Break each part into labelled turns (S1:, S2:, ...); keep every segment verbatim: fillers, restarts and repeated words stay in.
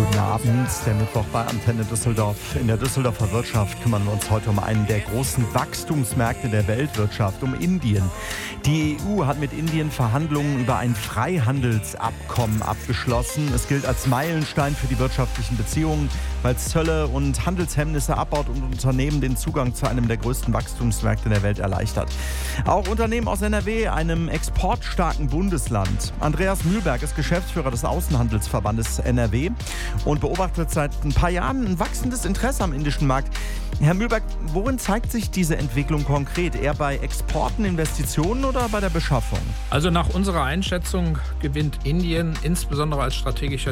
S1: Guten Abend, der Mittwoch bei Antenne Düsseldorf. In der Düsseldorfer Wirtschaft kümmern wir uns heute um einen der großen Wachstumsmärkte der Weltwirtschaft, um Indien. Die E U hat mit Indien Verhandlungen über ein Freihandelsabkommen abgeschlossen. Es gilt als Meilenstein für die wirtschaftlichen Beziehungen, weil es Zölle und Handelshemmnisse abbaut und Unternehmen den Zugang zu einem der größten Wachstumsmärkte der Welt erleichtert. Auch Unternehmen aus N R W, einem exportstarken Bundesland. Andreas Mühlberg ist Geschäftsführer des Außenhandelsverbandes N R W und beobachtet seit ein paar Jahren ein wachsendes Interesse am indischen Markt. Herr Mühlberg, worin zeigt sich diese Entwicklung konkret? Eher bei Exporten, Investitionen oder bei der Beschaffung?
S2: Also nach unserer Einschätzung gewinnt Indien insbesondere als strategischer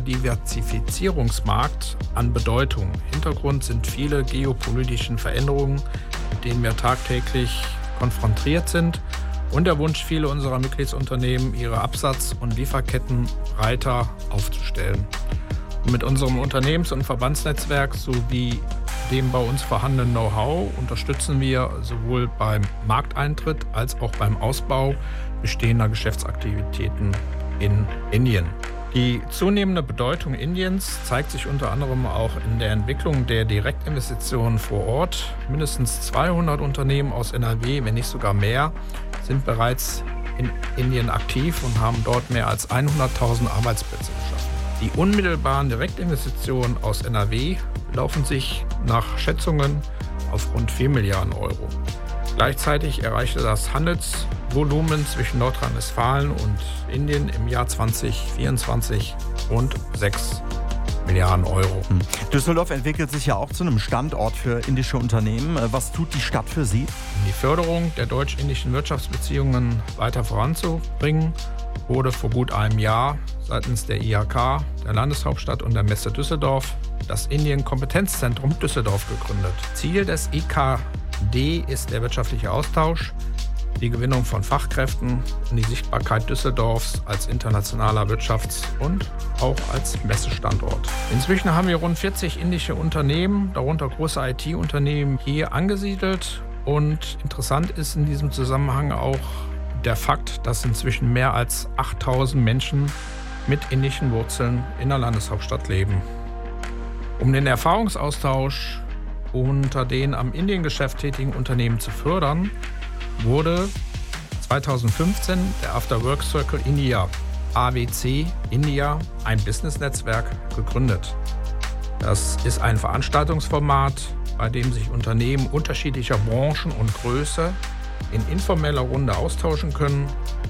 S2: Diversifizierungsmarkt an Bedeutung. Hintergrund sind viele geopolitische Veränderungen, mit denen wir tagtäglich konfrontiert sind, und der Wunsch vieler unserer Mitgliedsunternehmen, ihre Absatz- und Lieferketten breiter aufzustellen. Und mit unserem Unternehmens- und Verbandsnetzwerk sowie dem bei uns vorhandenen Know-how unterstützen wir sowohl beim Markteintritt als auch beim Ausbau bestehender Geschäftsaktivitäten in Indien. Die zunehmende Bedeutung Indiens zeigt sich unter anderem auch in der Entwicklung der Direktinvestitionen vor Ort. Mindestens zweihundert Unternehmen aus N R W, wenn nicht sogar mehr, sind bereits in Indien aktiv und haben dort mehr als hunderttausend Arbeitsplätze geschaffen. Die unmittelbaren Direktinvestitionen aus N R W belaufen sich nach Schätzungen auf rund vier Milliarden Euro. Gleichzeitig erreichte das Handelsvolumen zwischen Nordrhein-Westfalen und Indien im Jahr zwanzig vierundzwanzig rund sechs Milliarden Euro.
S1: Düsseldorf entwickelt sich ja auch zu einem Standort für indische Unternehmen. Was tut die Stadt für Sie?
S2: Um die Förderung der deutsch-indischen Wirtschaftsbeziehungen weiter voranzubringen, wurde vor gut einem Jahr seitens der I H K, der Landeshauptstadt und der Messe Düsseldorf das Indien-Kompetenzzentrum Düsseldorf gegründet. Ziel des I K D ist der wirtschaftliche Austausch, die Gewinnung von Fachkräften und die Sichtbarkeit Düsseldorfs als internationaler Wirtschafts- und auch als Messestandort. Inzwischen haben wir rund vierzig indische Unternehmen, darunter große I T-Unternehmen, hier angesiedelt. Und interessant ist in diesem Zusammenhang auch der Fakt, dass inzwischen mehr als achttausend Menschen mit indischen Wurzeln in der Landeshauptstadt leben. Um den Erfahrungsaustausch unter den am Indiengeschäft tätigen Unternehmen zu fördern, wurde zweitausendfünfzehn der After Work Circle India, A W C India, ein Business-Netzwerk gegründet. Das ist ein Veranstaltungsformat, bei dem sich Unternehmen unterschiedlicher Branchen und Größe in informeller Runde austauschen können